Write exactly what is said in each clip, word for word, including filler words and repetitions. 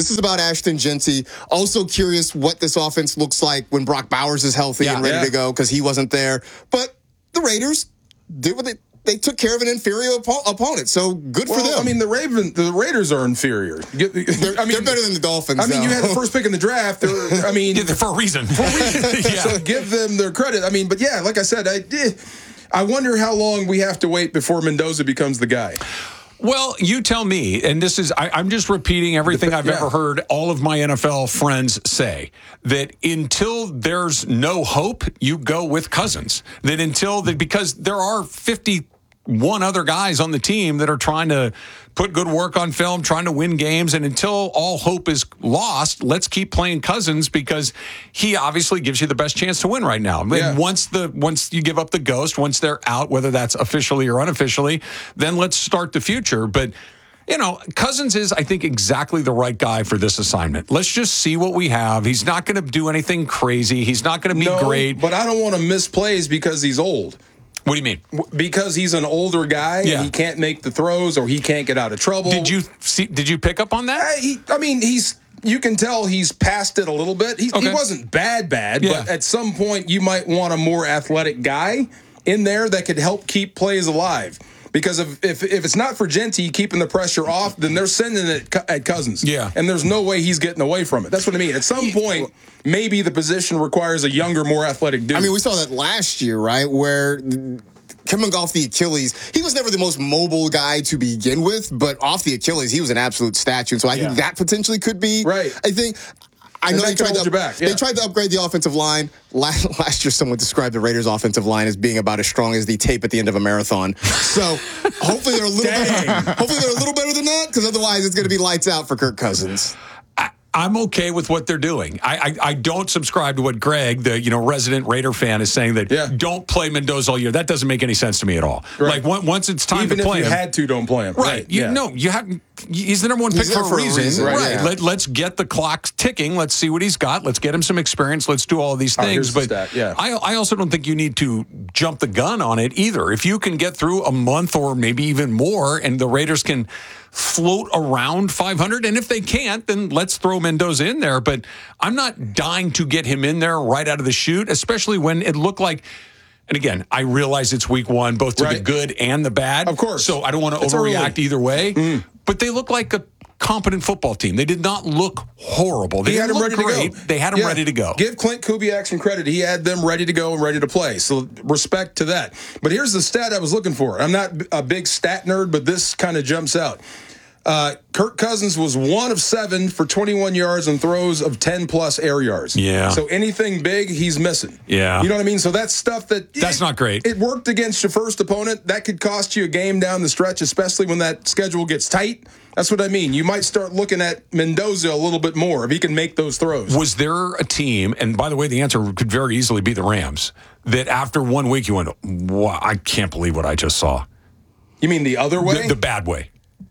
This is about Ashton Jeanty. Also curious what this offense looks like when Brock Bowers is healthy yeah, and ready yeah. to go because he wasn't there. But the Raiders did what they They took care of an inferior oppo- opponent, so good well, for them. I mean, the Raven, the Raiders are inferior. Get, they're, I mean, they're better than the Dolphins. I mean, though. you had the first pick in the draft. They're, I mean, yeah, they're for a reason. For a reason. yeah. So give them their credit. I mean, but yeah, like I said, I did. I wonder how long we have to wait before Mendoza becomes the guy. Well, you tell me, and this is, I, I'm just repeating everything I've yeah. ever heard all of my N F L friends say, that until there's no hope, you go with Cousins. That until, that because there are fifty-one other guys on the team that are trying to put good work on film, trying to win games, and until all hope is lost, let's keep playing Cousins because he obviously gives you the best chance to win right now. Yeah. And once the once you give up the ghost, once they're out, whether that's officially or unofficially, then let's start the future. But you know, Cousins is, I think, exactly the right guy for this assignment. Let's just see what we have. He's not going to do anything crazy. He's not going to be no, great. But I don't want to miss plays because he's old. What do you mean? Because he's an older guy yeah. and he can't make the throws or he can't get out of trouble. Did you see? Did you pick up on that? I, he, I mean, he's. You can tell he's past it a little bit. He, okay. he wasn't bad, bad, yeah. but at some point you might want a more athletic guy in there that could help keep plays alive. Because if, if if it's not for Jeanty keeping the pressure off, then they're sending it at Cousins. Yeah. And there's no way he's getting away from it. That's what I mean. At some point, maybe the position requires a younger, more athletic dude. I mean, we saw that last year, right, where coming off the Achilles, he was never the most mobile guy to begin with, but off the Achilles, he was an absolute statue. So I yeah. think that potentially could be. Right. I think. I know they tried, to, back, yeah. they tried to upgrade the offensive line. Last, last year, someone described the Raiders' offensive line as being about as strong as the tape at the end of a marathon. So hopefully they're a little better, hopefully they're a little better than that, because otherwise it's going to be lights out for Kirk Cousins. I, I'm okay with what they're doing. I, I I don't subscribe to what Greg, the you know resident Raider fan, is saying that yeah. don't play Mendoza all year. That doesn't make any sense to me at all. Right. Like once it's time Even to play if you him, had to, don't play him. right? right. You yeah. no, you have. He's the number one pick He's for there a for a reason, reason, right? right, yeah. Let, let's get the clock ticking. Let's see what he's got. Let's get him some experience. Let's do all of these Oh, things. here's the but stat, yeah. I, I also don't think you need to jump the gun on it either. If you can get through a month or maybe even more, and the Raiders can float around five hundred, and if they can't, then let's throw Mendoza in there. But I'm not dying to get him in there right out of the chute, especially when it looked like. And again, I realize it's week one, both to right. the good and the bad. Of course. So I don't want to It's overreact early. either way. Mm. But they look like a competent football team. They did not look horrible. They He had didn't them look ready great. to go. They had them Yeah. ready to go. Give Clint Kubiak some credit. He had them ready to go and ready to play. So respect to that. But here's the stat I was looking for. I'm not a big stat nerd, but this kind of jumps out. Uh, Kirk Cousins was one of seven for twenty-one yards and throws of ten plus air yards. Yeah. So anything big, he's missing. Yeah. You know what I mean? So that's stuff that That's it, not great. It worked against your first opponent. That could cost you a game down the stretch, especially when that schedule gets tight. That's what I mean. You might start looking at Mendoza a little bit more if he can make those throws. Was there a team, and by the way, the answer could very easily be the Rams, that after one week you went, wow, I can't believe what I just saw. You mean the other way? The, the bad way.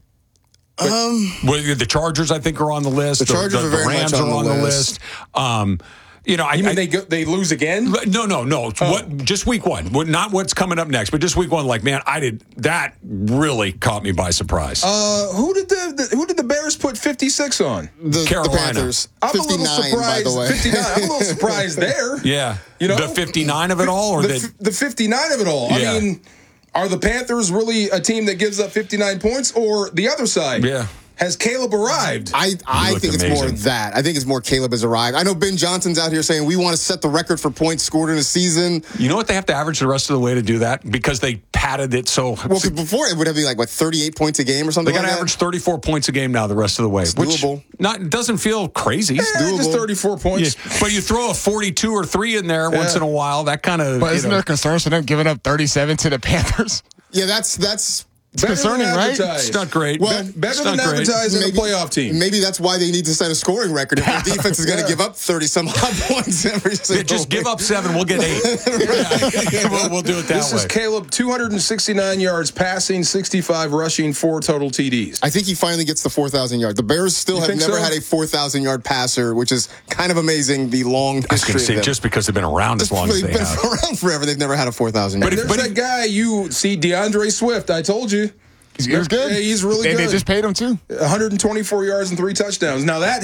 Um, Well, the Chargers, I think, are on the list. The Chargers the, are very Rams much on are on the the list. list. Um, you know, I, you mean I, they go, they lose again? No, no, no. Oh. What? Just week one. What, not what's coming up next, but just week one. Like, man, I did that. Really caught me by surprise. Uh, who did the, the who did the Bears put fifty-six on? the, the Carolina. Panthers. I'm a little fifty-nine, surprised. by the way. fifty-nine. I'm a little surprised there. yeah, You know, the fifty-nine of it all, or the, the, f- the fifty-nine of it all. Yeah. I mean, are the Panthers really a team that gives up fifty-nine points, or the other side? Yeah. Has Caleb arrived? I, I looked think it's more amazing. that. I think it's more Caleb has arrived. I know Ben Johnson's out here saying we want to set the record for points scored in a season. You know what they have to average the rest of the way to do that because they padded it so. Well, because before it would have been like, what, thirty-eight points a game or They something got like to that? average thirty-four points a game now the rest of the way, which doable. not doesn't feel crazy. Eh, just thirty-four points. Yeah, but you throw a forty-two or three in there once Yeah. in a while. That kind of. But isn't there a concern for them giving up thirty-seven to the Panthers? Yeah, that's that's It's Better concerning, than right? advertised. It's not great. Well, Be- Better it's than not great. advertised in a playoff team. Maybe that's why they need to set a scoring record. If their defense is going to Yeah. give up thirty some odd points every single Yeah, just give week. up seven, we'll get eight. Yeah. we'll, we'll do it that This way. is Caleb, two hundred sixty-nine yards passing, sixty-five rushing, four total T Ds. I think he finally gets the four thousand yard. The Bears still You have think never so? had a four thousand yard passer, which is kind of amazing. The long history I was going to say, of them. just because they've been around as long as they've they been have. around forever. They've never had a four thousand But yard. if- There's but that guy you see, DeAndre Swift. I told you. He was good. Yeah, he's really They, good. they just paid him too. one hundred twenty-four yards and three touchdowns. Now that